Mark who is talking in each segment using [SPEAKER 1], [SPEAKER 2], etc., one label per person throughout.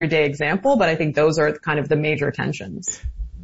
[SPEAKER 1] everyday example, but I think those are kind of the major tensions.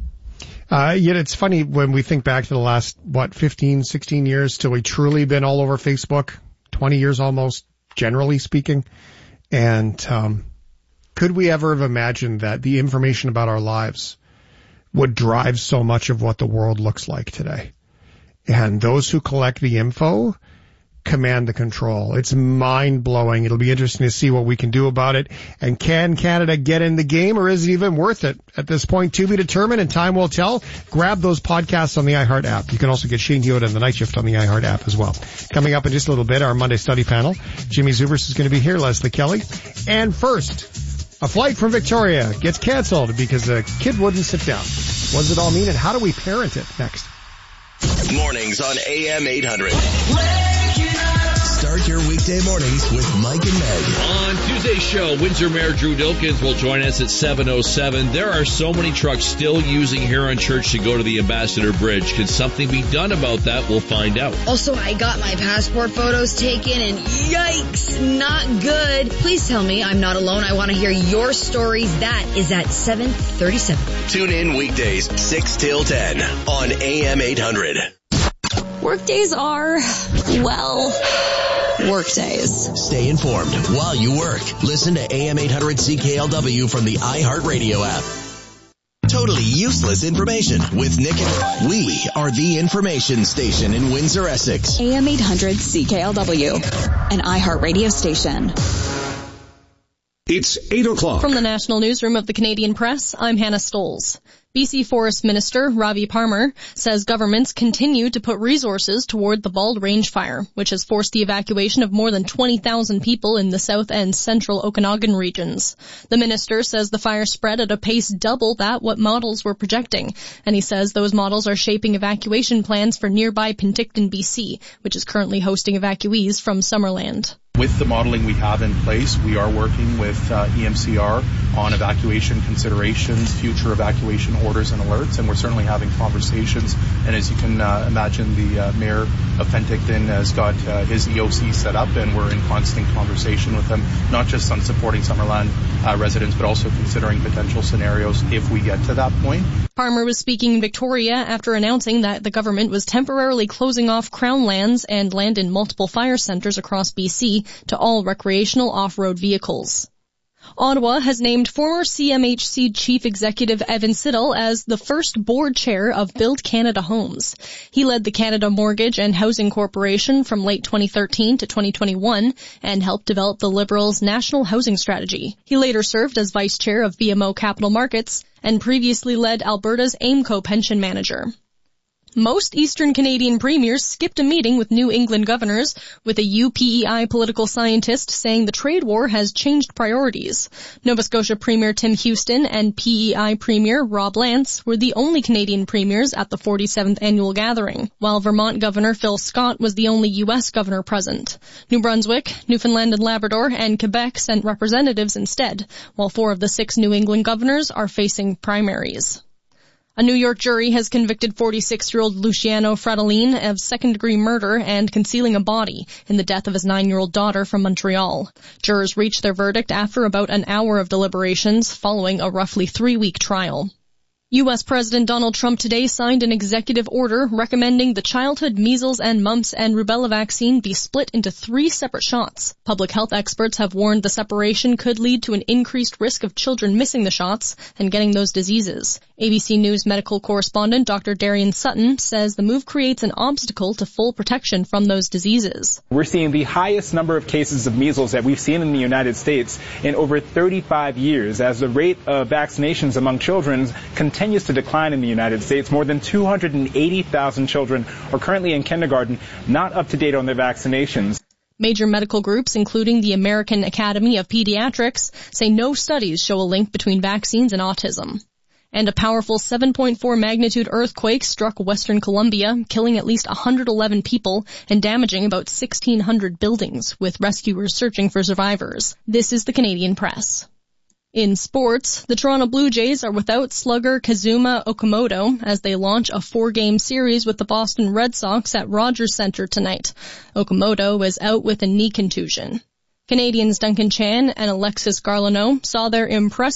[SPEAKER 2] Yet it's funny when we think back to the last, 15, 16 years till we truly been all over Facebook, 20 years almost, generally speaking. And could we ever have imagined that the information about our lives would drive so much of what the world looks like today? And those who collect the info command the control. It's mind-blowing. It'll be interesting to see what we can do about it. And can Canada get in the game, or is it even worth it? At this point, to be determined, and time will tell. Grab those podcasts on the iHeart app. You can also get Shane Hewitt and The Night Shift on the iHeart app as well. Coming up in just a little bit, our Monday study panel. Jimmy Zubers is going to be here, Leslie Kelly. And first, a flight from Victoria gets canceled because a kid wouldn't sit down. What does it all mean, and how do we parent it? Next.
[SPEAKER 3] Mornings on AM 800. Start your weekday mornings with Mike and Meg.
[SPEAKER 4] On Tuesday's show, Windsor Mayor Drew Dilkens will join us at 7:07. There are so many trucks still using Huron Church to go to the Ambassador Bridge. Could something be done about that? We'll find out.
[SPEAKER 5] Also, I got my passport photos taken, and yikes, not good. Please tell me I'm not alone. I want to hear your stories. That is at 7:37.
[SPEAKER 3] Tune in weekdays 6 till 10 on AM 800.
[SPEAKER 6] Workdays are, well, workdays.
[SPEAKER 3] Stay informed while you work. Listen to AM 800 CKLW from the iHeartRadio app. Totally useless information with Nick and we are the information station in Windsor, Essex.
[SPEAKER 6] AM 800 CKLW, an iHeartRadio station.
[SPEAKER 7] It's 8 o'clock.
[SPEAKER 8] From the National Newsroom of the Canadian Press, I'm Hannah Stolz. BC Forest Minister Ravi Parmar says governments continue to put resources toward the Bald Range fire, which has forced the evacuation of more than 20,000 people in the south and central Okanagan regions. The minister says the fire spread at a pace double that what models were projecting, and he says those models are shaping evacuation plans for nearby Penticton, BC, which is currently hosting evacuees from Summerland.
[SPEAKER 9] With the modeling we have in place, we are working with EMCR on evacuation considerations, future evacuation orders and alerts, and we're certainly having conversations. And as you can imagine, the mayor of Penticton has got his EOC set up, and we're in constant conversation with them, not just on supporting Summerland residents, but also considering potential scenarios if we get to that point.
[SPEAKER 8] Parmar was speaking in Victoria after announcing that the government was temporarily closing off Crown lands and land in multiple fire centres across BC to all recreational off-road vehicles. Ottawa has named former CMHC Chief Executive Evan Siddall as the first board chair of Build Canada Homes. He led the Canada Mortgage and Housing Corporation from late 2013 to 2021 and helped develop the Liberals' national housing strategy. He later served as vice chair of BMO Capital Markets and previously led Alberta's AIMCO pension manager. Most Eastern Canadian premiers skipped a meeting with New England governors, with a UPEI political scientist saying the trade war has changed priorities. Nova Scotia Premier Tim Houston and PEI Premier Rob Lance were the only Canadian premiers at the 47th annual gathering, while Vermont Governor Phil Scott was the only U.S. governor present. New Brunswick, Newfoundland and Labrador, and Quebec sent representatives instead, while 4 of the 6 New England governors are facing primaries. A New York jury has convicted 46-year-old Luciano Fratellini of second-degree murder and concealing a body in the death of his 9-year-old daughter from Montreal. Jurors reached their verdict after about an hour of deliberations following a roughly 3-week trial. U.S. President Donald Trump today signed an executive order recommending the childhood measles and mumps and rubella vaccine be split into 3 separate shots. Public health experts have warned the separation could lead to an increased risk of children missing the shots and getting those diseases. ABC News medical correspondent Dr. Darian Sutton says the move creates an obstacle to full protection from those diseases.
[SPEAKER 10] We're seeing the highest number of cases of measles that we've seen in the United States in over 35 years, as the rate of vaccinations among children continues to decline in the United States. More than 280,000 children are currently in kindergarten, not up to date on their vaccinations.
[SPEAKER 8] Major medical groups, including the American Academy of Pediatrics, say no studies show a link between vaccines and autism. And a powerful 7.4 magnitude earthquake struck Western Colombia, killing at least 111 people and damaging about 1,600 buildings, with rescuers searching for survivors. This is the Canadian Press. In sports, the Toronto Blue Jays are without slugger Kazuma Okamoto as they launch a 4-game series with the Boston Red Sox at Rogers Centre tonight. Okamoto is out with a knee contusion. Canadians Duncan Chan and Alexis Garlano saw their impressive